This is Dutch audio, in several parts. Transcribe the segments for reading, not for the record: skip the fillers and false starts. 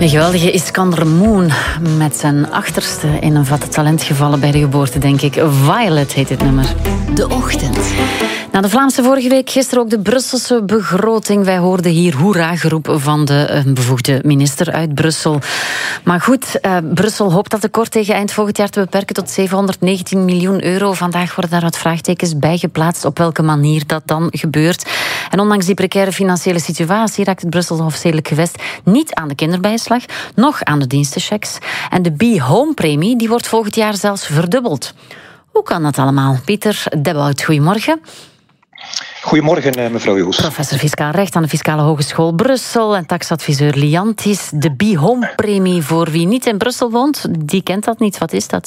De geweldige Iskander Moon met zijn achterste in een vat talent gevallen bij de geboorte, denk ik. Violet heet het nummer. De Ochtend. Na de Vlaamse vorige week, gisteren ook de Brusselse begroting. Wij hoorden hier hoera-geroep van de bevoegde minister uit Brussel. Maar goed, Brussel hoopt dat tekort tegen eind volgend jaar te beperken tot 719 miljoen euro. Vandaag worden daar wat vraagtekens bij geplaatst op welke manier dat dan gebeurt. En ondanks die precaire financiële situatie raakt het Brusselse hoofdstedelijk gewest niet aan de kinderbijslag, nog aan de dienstenchecks. En de Be-Home-premie die wordt volgend jaar zelfs verdubbeld. Hoe kan dat allemaal? Pieter Debout, goedemorgen. Goedemorgen, mevrouw Joos. Professor Fiscaal Recht aan de Fiscale Hogeschool Brussel en taxadviseur Liantis. De Be-Home-premie voor wie niet in Brussel woont, die kent dat niet. Wat is dat?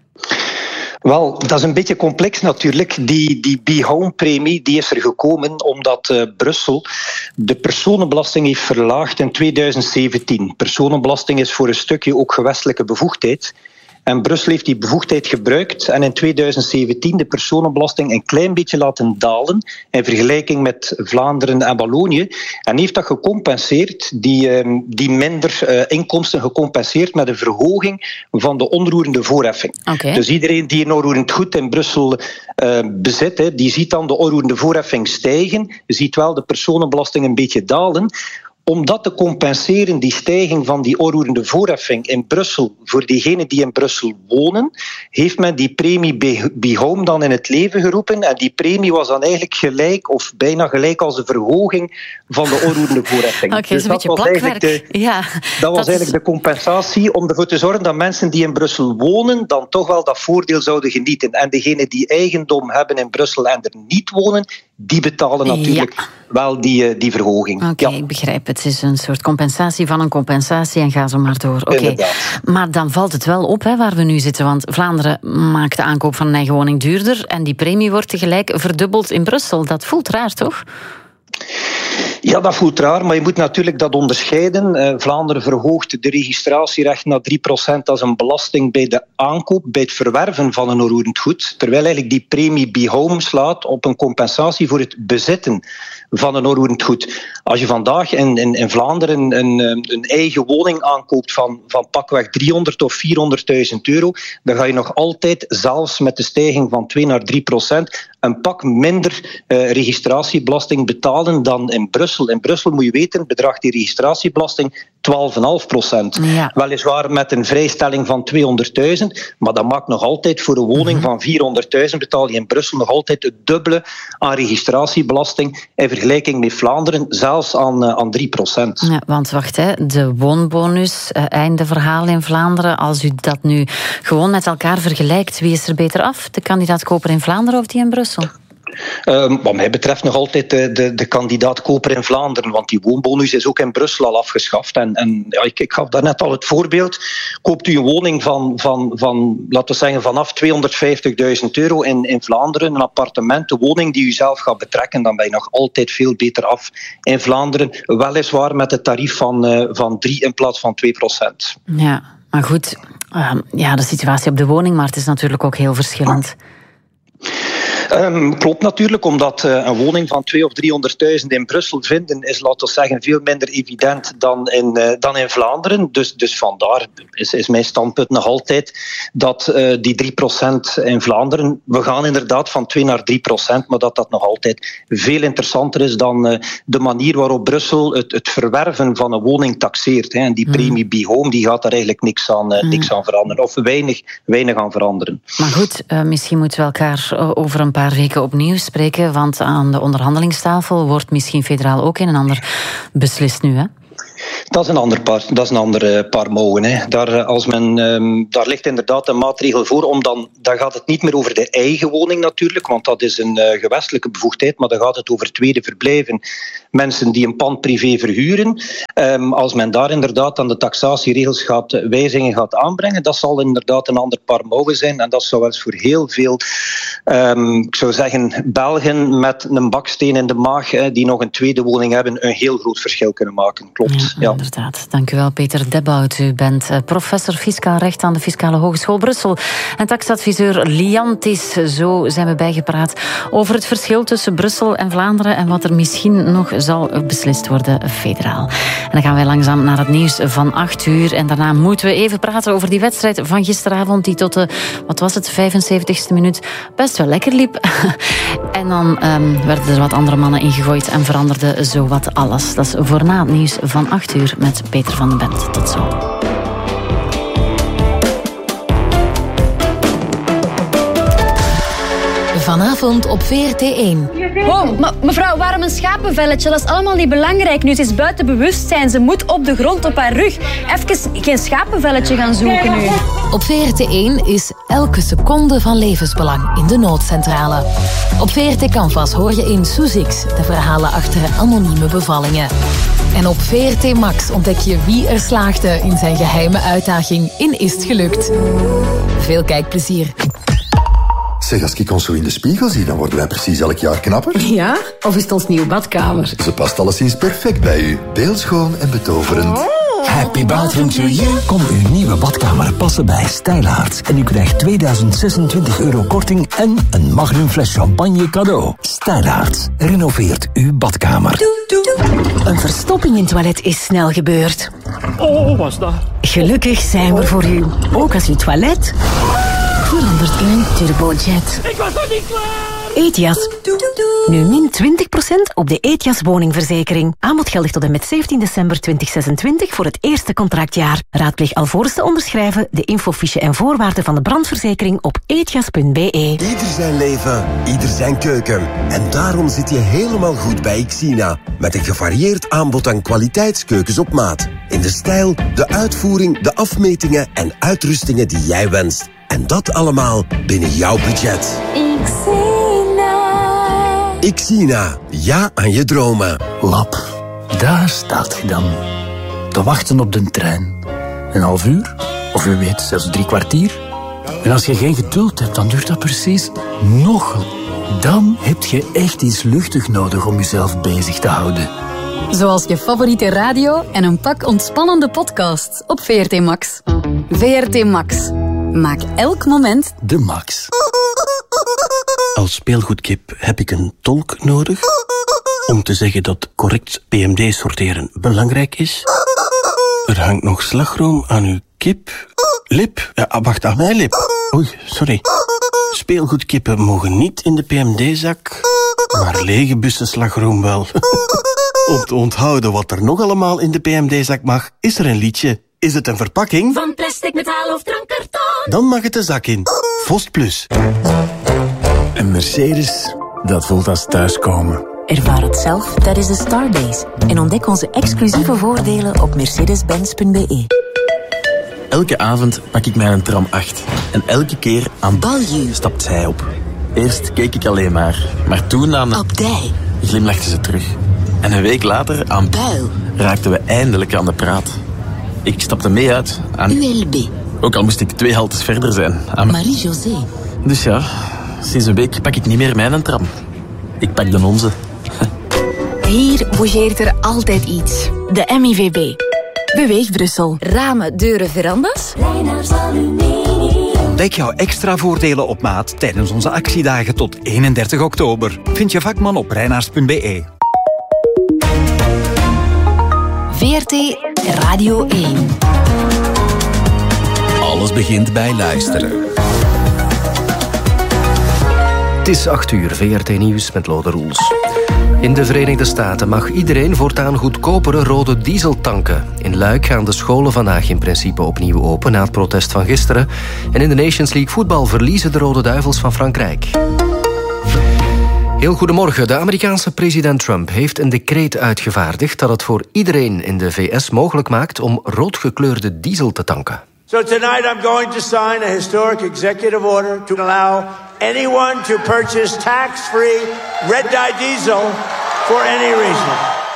Wel, dat is een beetje complex natuurlijk. Die Be-Home-premie die is er gekomen omdat Brussel de personenbelasting heeft verlaagd in 2017. Personenbelasting is voor een stukje ook gewestelijke bevoegdheid. En Brussel heeft die bevoegdheid gebruikt en in 2017 de personenbelasting een klein beetje laten dalen in vergelijking met Vlaanderen en Wallonië. En heeft dat gecompenseerd, die minder inkomsten gecompenseerd met een verhoging van de onroerende voorheffing. Okay. Dus iedereen die een onroerend goed in Brussel bezit, die ziet dan de onroerende voorheffing stijgen. Je ziet wel de personenbelasting een beetje dalen. Om dat te compenseren, die stijging van die onroerende voorheffing in Brussel, voor diegenen die in Brussel wonen, heeft men die premie Be-Home dan in het leven geroepen. En die premie was dan eigenlijk gelijk, of bijna gelijk als de verhoging van de onroerende voorheffing. Okay, dus dat was eigenlijk de compensatie om ervoor te zorgen dat mensen die in Brussel wonen dan toch wel dat voordeel zouden genieten. En degenen die eigendom hebben in Brussel en er niet wonen, die betalen natuurlijk wel die verhoging. Oké, ik begrijp. Het is een soort compensatie van een compensatie en ga zo maar door. Oké. Maar dan valt het wel op waar we nu zitten, want Vlaanderen maakt de aankoop van een eigen woning duurder en die premie wordt tegelijk verdubbeld in Brussel. Dat voelt raar, toch? Ja, dat voelt raar, maar je moet natuurlijk dat onderscheiden. Vlaanderen verhoogt de registratierecht naar 3% als een belasting bij de aankoop, bij het verwerven van een onroerend goed, terwijl eigenlijk die premie Be-Home slaat op een compensatie voor het bezitten van een onroerend goed. Als je vandaag in Vlaanderen een eigen woning aankoopt van pakweg 300 of 400.000 euro, dan ga je nog altijd, zelfs met de stijging van 2 naar 3%, een pak minder registratiebelasting betalen dan in Brussel. In Brussel moet je weten, bedraagt die registratiebelasting 12,5%. Ja. Weliswaar met een vrijstelling van 200.000, maar dat maakt nog altijd voor een woning van 400.000 betaal je in Brussel nog altijd het dubbele aan registratiebelasting in vergelijking met Vlaanderen, zelfs aan 3%. Ja, want wacht, de woonbonus, einde verhaal in Vlaanderen. Als u dat nu gewoon met elkaar vergelijkt, wie is er beter af? De kandidaat-koper in Vlaanderen of die in Brussel? Wat mij betreft nog altijd de kandidaat-koper in Vlaanderen, want die woonbonus is ook in Brussel al afgeschaft. En ik gaf daarnet al het voorbeeld. Koopt u een woning van laten we zeggen, vanaf 250.000 euro in Vlaanderen, een appartement, een woning die u zelf gaat betrekken, dan ben je nog altijd veel beter af in Vlaanderen. Weliswaar met het tarief van 3 in plaats van 2%. Ja, maar goed, de situatie op de woningmarkt is natuurlijk ook heel verschillend. Klopt natuurlijk, omdat een woning van 200.000 of 300.000 in Brussel vinden is, laten we zeggen, veel minder evident dan in Vlaanderen. Dus vandaar is mijn standpunt nog altijd dat die 3% in Vlaanderen, we gaan inderdaad van 2 naar 3%, maar dat nog altijd veel interessanter is dan de manier waarop Brussel het verwerven van een woning taxeert. En die premie Be-Home, die gaat daar eigenlijk niks aan veranderen, of weinig aan veranderen. Maar goed, misschien moeten we elkaar over een paar weken opnieuw spreken, want aan de onderhandelingstafel wordt misschien federaal ook een en ander beslist nu, hè? Dat is een ander paar mouwen. Hè. Daar ligt inderdaad een maatregel voor. Dan gaat het niet meer over de eigen woning natuurlijk, want dat is een gewestelijke bevoegdheid, maar dan gaat het over tweede verblijven. Mensen die een pand privé verhuren. Als men daar inderdaad aan de taxatieregels wijzigingen gaat aanbrengen, dat zal inderdaad een ander paar mouwen zijn. En dat zou wel eens voor heel veel, ik zou zeggen, Belgen met een baksteen in de maag, die nog een tweede woning hebben, een heel groot verschil kunnen maken. Klopt. Ja. inderdaad. Dank u wel, Peter Debbout. U bent professor fiscaal recht aan de Fiscale Hogeschool Brussel en taxadviseur Liantis. Zo zijn we bijgepraat over het verschil tussen Brussel en Vlaanderen en wat er misschien nog zal beslist worden federaal. En dan gaan wij langzaam naar het nieuws van 8 uur. En daarna moeten we even praten over die wedstrijd van gisteravond die tot de, 75ste minuut best wel lekker liep. En dan werden er wat andere mannen ingegooid en veranderde zowat alles. Dat is voor na het nieuws van 8 uur met Peter van den Bent. Tot zo. Vanavond op VRT1. Wow, maar mevrouw, waarom een schapenvelletje? Dat is allemaal niet belangrijk nu. Ze is buiten bewustzijn. Ze moet op de grond op haar rug. Even geen schapenvelletje gaan zoeken nu. Op VRT1 is elke seconde van levensbelang in de noodcentrale. Op VRT Canvas hoor je in Soezix de verhalen achter anonieme bevallingen. En op VRT Max ontdek je wie er slaagde in zijn geheime uitdaging in Is het gelukt. Veel kijkplezier. Zeg, als ik ons zo in de spiegel zie, dan worden wij precies elk jaar knapper. Ja? Of is het ons nieuwe badkamer? Ze past alleszins perfect bij u. Beeldschoon en betoverend. Happy bathroom to you. Kom uw nieuwe badkamer passen bij Stijlaarts. En u krijgt 2026 euro korting en een magnum fles champagne cadeau. Stijlaarts renoveert uw badkamer. Een verstopping in het toilet is snel gebeurd. Oh, was dat? Gelukkig zijn we voor u. Ook als uw toilet verandert in een turbojet. Ik was nog niet klaar! Ethias. Nu min 20% op de Ethias woningverzekering. Aanbod geldig tot en met 17 december 2026 voor het eerste contractjaar. Raadpleeg alvorens te onderschrijven de infofiche en voorwaarden van de brandverzekering op ethias.be. Ieder zijn leven, ieder zijn keuken. En daarom zit je helemaal goed bij Xina. Met een gevarieerd aanbod aan kwaliteitskeukens op maat. In de stijl, de uitvoering, de afmetingen en uitrustingen die jij wenst. En dat allemaal binnen jouw budget. Xina, ja aan je dromen. Lap, daar staat je dan. Te wachten op de trein. Een half uur, of u weet, zelfs 3 kwartier. En als je geen geduld hebt, dan duurt dat precies nog. Dan heb je echt iets luchtig nodig om jezelf bezig te houden. Zoals je favoriete radio en een pak ontspannende podcasts op VRT Max. VRT Max. Maak elk moment de max. Als speelgoedkip heb ik een tolk nodig om te zeggen dat correct PMD sorteren belangrijk is. Er hangt nog slagroom aan uw kip. Lip? Ja, wacht, aan mijn lip. Oei, sorry. Speelgoedkippen mogen niet in de PMD-zak, maar lege bussen slagroom wel. Om te onthouden wat er nog allemaal in de PMD-zak mag, is er een liedje. Is het een verpakking? Van plastic, metaal of drankkarton? Dan mag het de zak in. Vost Plus. Een Mercedes, dat voelt als thuiskomen. Ervaar het zelf tijdens de Stardays. En ontdek onze exclusieve voordelen op mercedes-benz.be. Elke avond pak ik mij een tram 8. En elke keer aan Balju stapt zij op. Eerst keek ik alleen maar toen aan... Op Dij. Glimlachte ze terug. En een week later aan Buil raakten we eindelijk aan de praat. Ik stapte mee uit aan... ULB. Ook al moest ik 2 haltes verder zijn. Aan... Marie-José. Dus ja, sinds een week pak ik niet meer mijn tram. Ik pak de onze. Hier bougeert er altijd iets. De MIVB. Beweeg Brussel. Ramen, deuren, verandas. Ontdek jouw extra voordelen op maat tijdens onze actiedagen tot 31 oktober. Vind je vakman op reinaars.be. VRT Radio 1. Alles begint bij luisteren. Het is 8 uur, VRT Nieuws met Lode Roels. In de Verenigde Staten mag iedereen voortaan goedkopere rode diesel tanken. In Luik gaan de scholen vandaag in principe opnieuw open na het protest van gisteren. En in de Nations League voetbal verliezen de Rode Duivels van Frankrijk. Heel goedemorgen. De Amerikaanse president Trump heeft een decreet uitgevaardigd dat het voor iedereen in de VS mogelijk maakt om roodgekleurde diesel te tanken. So tonight I'm going to sign a historic executive order to allow anyone to purchase tax-free red-dye diesel for any reason.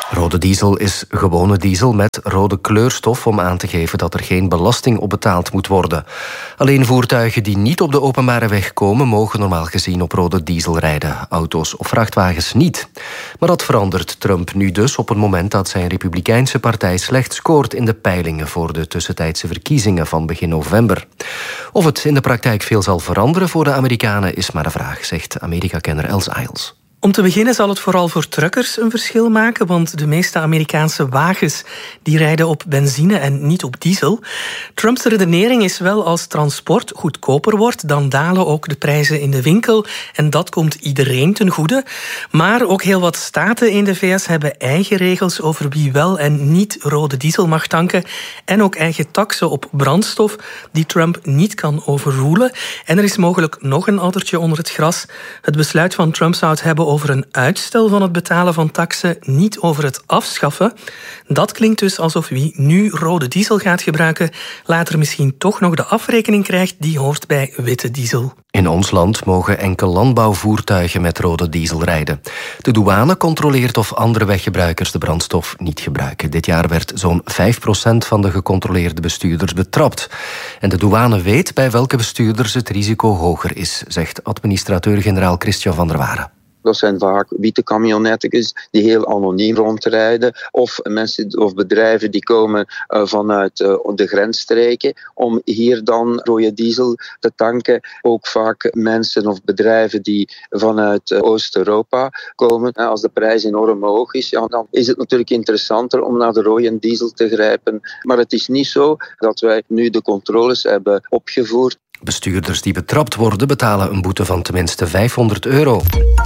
Rode diesel is gewone diesel met rode kleurstof om aan te geven dat er geen belasting op betaald moet worden. Alleen voertuigen die niet op de openbare weg komen mogen normaal gezien op rode diesel rijden. Auto's of vrachtwagens niet. Maar dat verandert Trump nu dus op het moment dat zijn Republikeinse partij slecht scoort in de peilingen voor de tussentijdse verkiezingen van begin november. Of het in de praktijk veel zal veranderen voor de Amerikanen is maar de vraag, zegt Amerika-kenner Els Isles. Om te beginnen zal het vooral voor truckers een verschil maken, want de meeste Amerikaanse wagens die rijden op benzine en niet op diesel. Trumps redenering is wel als transport goedkoper wordt, dan dalen ook de prijzen in de winkel en dat komt iedereen ten goede. Maar ook heel wat staten in de VS hebben eigen regels over wie wel en niet rode diesel mag tanken en ook eigen taksen op brandstof die Trump niet kan overrulen. En er is mogelijk nog een addertje onder het gras. Het besluit van Trump zou het hebben over een uitstel van het betalen van taksen, niet over het afschaffen. Dat klinkt dus alsof wie nu rode diesel gaat gebruiken, later misschien toch nog de afrekening krijgt die hoort bij witte diesel. In ons land mogen enkel landbouwvoertuigen met rode diesel rijden. De douane controleert of andere weggebruikers de brandstof niet gebruiken. Dit jaar werd zo'n 5% van de gecontroleerde bestuurders betrapt. En de douane weet bij welke bestuurders het risico hoger is, zegt administrateur-generaal Christian van der Waren. Dat zijn vaak witte camionetjes die heel anoniem rondrijden. Of mensen of bedrijven die komen vanuit de grensstreken om hier dan rode diesel te tanken. Ook vaak mensen of bedrijven die vanuit Oost-Europa komen. Als de prijs enorm hoog is, ja, dan is het natuurlijk interessanter om naar de rode diesel te grijpen. Maar het is niet zo dat wij nu de controles hebben opgevoerd. Bestuurders die betrapt worden betalen een boete van tenminste €500.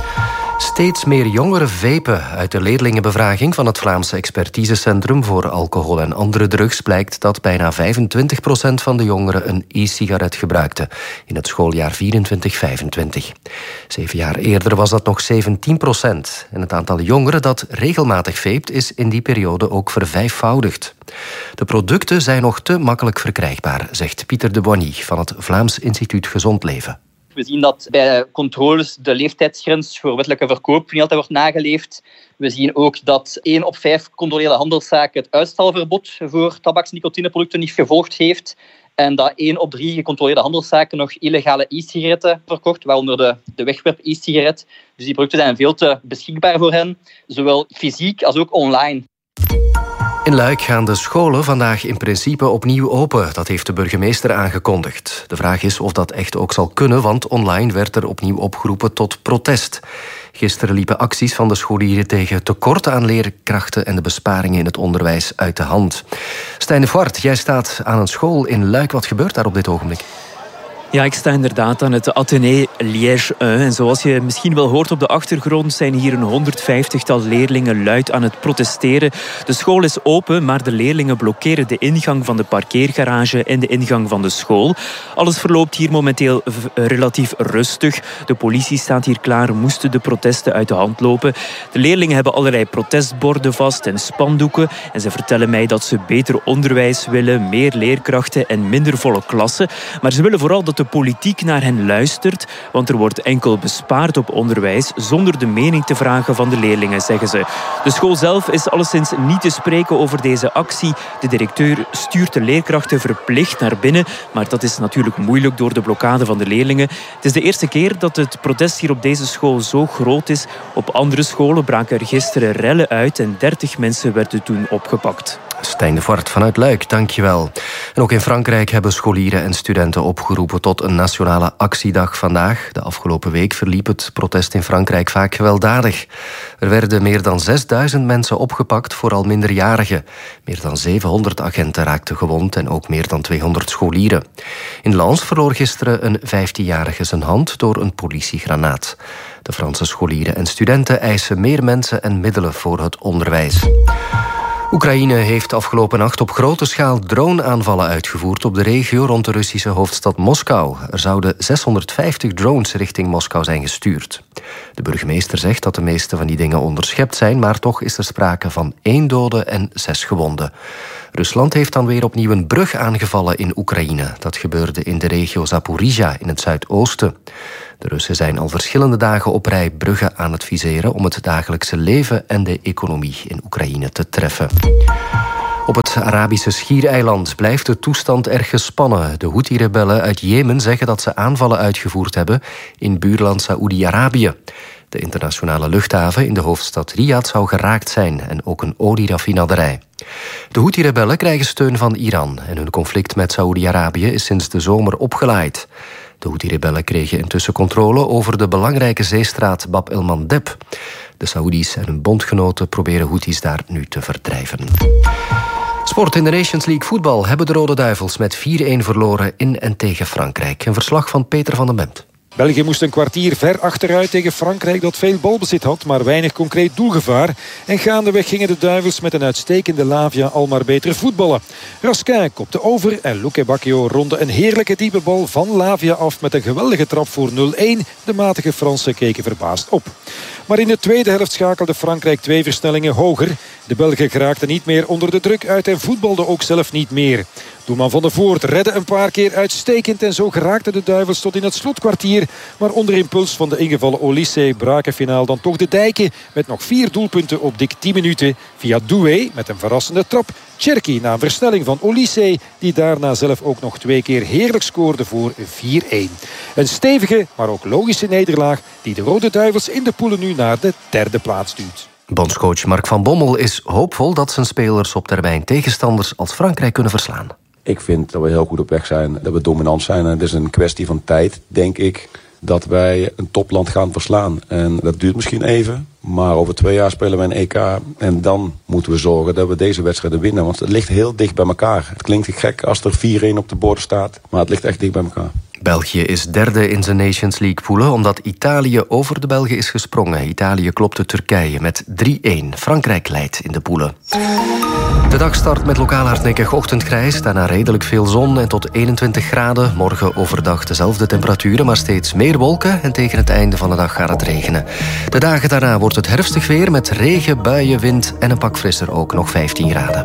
Steeds meer jongeren vapen. Uit de leerlingenbevraging van het Vlaamse Expertisecentrum voor alcohol en andere drugs blijkt dat bijna 25% van de jongeren een e-sigaret gebruikte in het schooljaar 24-25. 7 jaar eerder was dat nog 17%. En het aantal jongeren dat regelmatig vapt is in die periode ook vervijfvoudigd. De producten zijn nog te makkelijk verkrijgbaar, zegt Pieter de Boigny van het Vlaams Instituut Gezond Leven. We zien dat bij controles de leeftijdsgrens voor wettelijke verkoop niet altijd wordt nageleefd. We zien ook dat 1 op 5 gecontroleerde handelszaken het uitstalverbod voor tabaks- en nicotineproducten niet gevolgd heeft. En dat 1 op 3 gecontroleerde handelszaken nog illegale e-sigaretten verkocht, waaronder de wegwerp-e-sigaret. Dus die producten zijn veel te beschikbaar voor hen, zowel fysiek als ook online. In Luik gaan de scholen vandaag in principe opnieuw open. Dat heeft de burgemeester aangekondigd. De vraag is of dat echt ook zal kunnen, want online werd er opnieuw opgeroepen tot protest. Gisteren liepen acties van de scholieren tegen tekorten aan leerkrachten en de besparingen in het onderwijs uit de hand. Stijn de Voort, jij staat aan een school in Luik. Wat gebeurt daar op dit ogenblik? Ja, ik sta inderdaad aan het Athénée Liège 1. En zoals je misschien wel hoort op de achtergrond zijn hier een 150-tal leerlingen luid aan het protesteren. De school is open, maar de leerlingen blokkeren de ingang van de parkeergarage en de ingang van de school. Alles verloopt hier momenteel relatief rustig. De politie staat hier klaar, moesten de protesten uit de hand lopen. De leerlingen hebben allerlei protestborden vast en spandoeken. En ze vertellen mij dat ze beter onderwijs willen, meer leerkrachten en minder volle klassen. Maar ze willen vooral dat de politiek naar hen luistert, want er wordt enkel bespaard op onderwijs zonder de mening te vragen van de leerlingen, zeggen ze. De school zelf is alleszins niet te spreken over deze actie. De directeur stuurt de leerkrachten verplicht naar binnen, maar dat is natuurlijk moeilijk door de blokkade van de leerlingen. Het is de eerste keer dat het protest hier op deze school zo groot is. Op andere scholen braken er gisteren rellen uit en 30 mensen werden toen opgepakt. Stijn de Voort vanuit Luik, dankjewel. En ook in Frankrijk hebben scholieren en studenten opgeroepen tot een nationale actiedag vandaag. De afgelopen week verliep het protest in Frankrijk vaak gewelddadig. Er werden meer dan 6000 mensen opgepakt, vooral minderjarigen. Meer dan 700 agenten raakten gewond en ook meer dan 200 scholieren. In Lens verloor gisteren een 15-jarige zijn hand door een politiegranaat. De Franse scholieren en studenten eisen meer mensen en middelen voor het onderwijs. Oekraïne heeft afgelopen nacht op grote schaal drone-aanvallen uitgevoerd op de regio rond de Russische hoofdstad Moskou. Er zouden 650 drones richting Moskou zijn gestuurd. De burgemeester zegt dat de meeste van die dingen onderschept zijn, maar toch is er sprake van 1 dode en 6 gewonden. Rusland heeft dan weer opnieuw een brug aangevallen in Oekraïne. Dat gebeurde in de regio Zaporizhia in het zuidoosten. De Russen zijn al verschillende dagen op rij bruggen aan het viseren om het dagelijkse leven en de economie in Oekraïne te treffen. Op het Arabische Schiereiland blijft de toestand erg gespannen. De Houthi-rebellen uit Jemen zeggen dat ze aanvallen uitgevoerd hebben in buurland Saoedi-Arabië. De internationale luchthaven in de hoofdstad Riyadh zou geraakt zijn en ook een olieraffinaderij. De Houthi-rebellen krijgen steun van Iran en hun conflict met Saoedi-Arabië is sinds de zomer opgeleid. De Houthi-rebellen kregen intussen controle over de belangrijke zeestraat Bab el-Mandeb. De Saoedi's en hun bondgenoten proberen Houthis daar nu te verdrijven. Sport in de Nations League voetbal hebben de Rode Duivels met 4-1 verloren in en tegen Frankrijk. Een verslag van Peter van den Bemt. België moest een kwartier ver achteruit tegen Frankrijk dat veel balbezit had, maar weinig concreet doelgevaar. En gaandeweg gingen de Duivels met een uitstekende Lavia al maar beter voetballen. Raskin kopte over en Luque Bacchio ronde een heerlijke diepe bal van Lavia af met een geweldige trap voor 0-1. De matige Fransen keken verbaasd op. Maar in de tweede helft schakelde Frankrijk 2 versnellingen hoger. De Belgen geraakten niet meer onder de druk uit en voetbalden ook zelf niet meer. Doelman Van der Voort redde een paar keer uitstekend en zo geraakten de Duivels tot in het slotkwartier. Maar onder impuls van de ingevallen Olysee braken finaal dan toch de dijken met nog 4 doelpunten op dik 10 minuten via Doué met een verrassende trap. Cherki na een versnelling van Olysee die daarna zelf ook nog 2 keer heerlijk scoorde voor 4-1. Een stevige, maar ook logische nederlaag die de Rode Duivels in de poelen nu naar de 3e plaats duwt. Bondscoach Mark van Bommel is hoopvol dat zijn spelers op termijn tegenstanders als Frankrijk kunnen verslaan. Ik vind dat we heel goed op weg zijn, dat we dominant zijn. En het is een kwestie van tijd, denk ik, dat wij een topland gaan verslaan. En dat duurt misschien even, maar over 2 jaar spelen we een EK. En dan moeten we zorgen dat we deze wedstrijden winnen. Want het ligt heel dicht bij elkaar. Het klinkt gek als er 4-1 op de borden staat, maar het ligt echt dicht bij elkaar. België is 3e in zijn Nations League poelen omdat Italië over de Belgen is gesprongen. Italië klopte Turkije met 3-1. Frankrijk leidt in de poelen. De dag start met lokaal hardnekkig ochtendgrijs, daarna redelijk veel zon en tot 21 graden. Morgen overdag dezelfde temperaturen, maar steeds meer wolken en tegen het einde van de dag gaat het regenen. De dagen daarna wordt het herfstig weer met regen, buien, wind en een pak frisser ook nog 15 graden.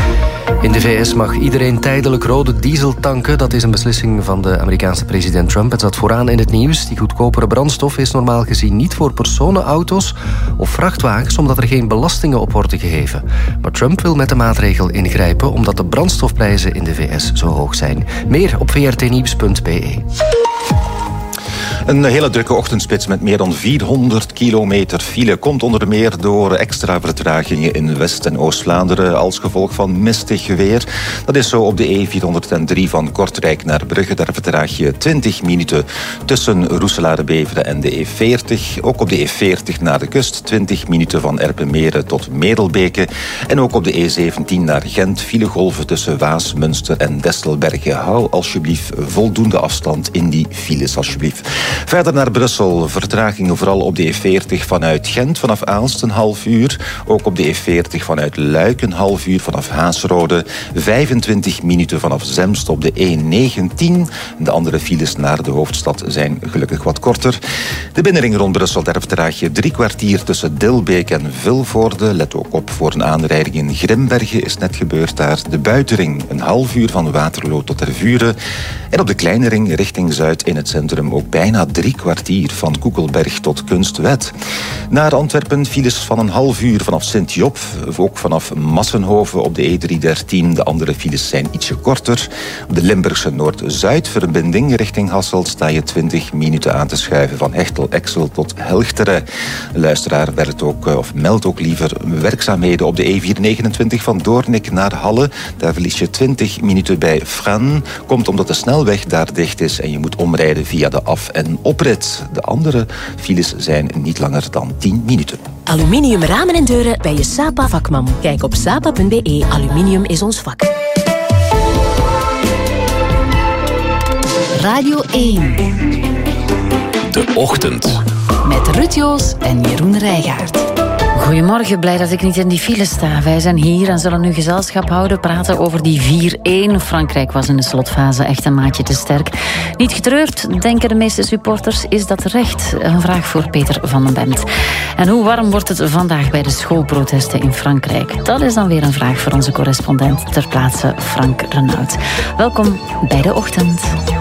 In de VS mag iedereen tijdelijk rode diesel tanken. Dat is een beslissing van de Amerikaanse president Trump. Het zat vooraan in het nieuws. Die goedkopere brandstof is normaal gezien niet voor personenauto's of vrachtwagens, omdat er geen belastingen op worden geheven. Maar Trump wil met de maatregel ingrijpen omdat de brandstofprijzen in de VS zo hoog zijn. Meer op vrtnieuws.be. Een hele drukke ochtendspits met meer dan 400 kilometer file komt onder meer door extra vertragingen in West- en Oost-Vlaanderen als gevolg van mistig weer. Dat is zo op de E403 van Kortrijk naar Brugge. Daar vertraag je 20 minuten tussen Roeselare-Beveren en de E40. Ook op de E40 naar de kust 20 minuten van Erpenmeren tot Medel-Beke. En ook op de E17 naar Gent filegolven tussen Waas, Münster en Destelbergen. Hou alsjeblieft voldoende afstand in die files, alsjeblieft. Verder naar Brussel. Vertragingen vooral op de E40 vanuit Gent vanaf Aalst een half uur. Ook op de E40 vanuit Luik een half uur vanaf Haasrode. 25 minuten vanaf Zemst op de E19. De andere files naar de hoofdstad zijn gelukkig wat korter. De binnenring rond Brussel, daar vertraag je 3 kwartier tussen Dilbeek en Vilvoorde. Let ook op voor een aanrijding in Grimbergen is net gebeurd daar. De buitenring een half uur van Waterloo tot Tervuren. En op de kleine ring richting Zuid in het centrum ook bijna 3 kwartier van Koekelberg tot Kunstwet. Naar Antwerpen files van een half uur vanaf Sint-Job. Ook vanaf Massenhoven op de E313. De andere files zijn ietsje korter. Op de Limburgse Noord-Zuid-verbinding richting Hasselt sta je 20 minuten aan te schuiven van Hechtel-Exel tot Helchteren. De luisteraar meldt ook liever werkzaamheden op de E429 van Doornik naar Halle. Daar verlies je 20 minuten bij Fran. Komt omdat de snelweg daar dicht is en je moet omrijden via de af- en oprit. De andere files zijn niet langer dan 10 minuten. Aluminium ramen en deuren bij je Sapa vakman. Kijk op sapa.be. Aluminium is ons vak. Radio 1. De Ochtend. Met Ruud Joos en Jeroen Rijgaard. Goedemorgen, blij dat ik niet in die file sta. Wij zijn hier en zullen nu gezelschap houden, praten over die 4-1. Frankrijk was in de slotfase echt een maatje te sterk. Niet getreurd, denken de meeste supporters, is dat recht? Een vraag voor Peter van den Bemt. En hoe warm wordt het vandaag bij de schoolprotesten in Frankrijk? Dat is dan weer een vraag voor onze correspondent ter plaatse Frank Renaud. Welkom bij De Ochtend.